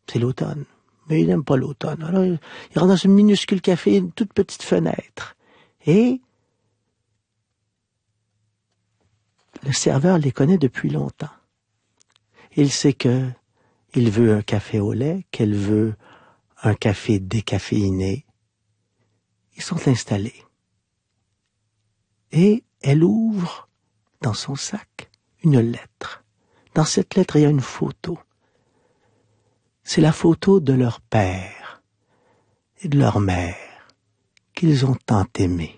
C'est l'automne. Mais il n'aime pas l'automne. Alors, il rentre dans ce minuscule café, une toute petite fenêtre. Et le serveur les connaît depuis longtemps. Il sait que il veut un café au lait, qu'elle veut un café décaféiné. Ils sont installés. Et elle ouvre dans son sac une lettre. Dans cette lettre, il y a une photo. C'est la photo de leur père et de leur mère qu'ils ont tant aimé.